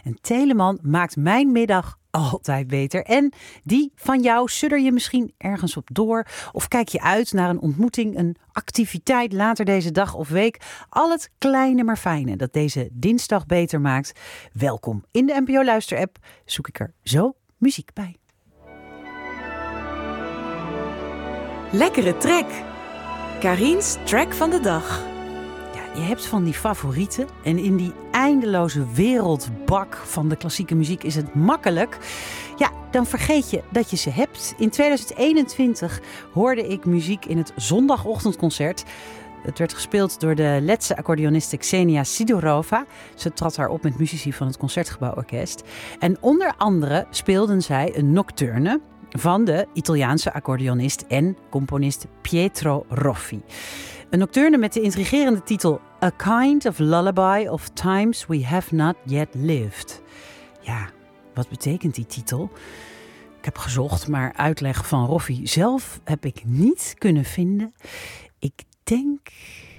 En Telemann maakt mijn middag altijd beter. En die van jou sudder je misschien ergens op door. Of kijk je uit naar een ontmoeting, een activiteit later deze dag of week. Al het kleine maar fijne dat deze dinsdag beter maakt. Welkom. In de NPO Luister app zoek ik er zo muziek bij. Lekkere track. Karin's track van de dag. Ja, je hebt van die favorieten en in die eindeloze wereldbak van de klassieke muziek is het makkelijk. Ja, dan vergeet je dat je ze hebt. In 2021 hoorde ik muziek in het zondagochtendconcert. Het werd gespeeld door de Letse accordeoniste Ksenia Sidorova. Ze trad daar op met muzici van het Concertgebouworkest. En onder andere speelden zij een nocturne van de Italiaanse accordeonist en componist Pietro Roffi. Een nocturne met de intrigerende titel A Kind of Lullaby of Times We Have Not Yet Lived. Ja, wat betekent die titel? Ik heb gezocht, maar uitleg van Roffi zelf heb ik niet kunnen vinden. Ik denk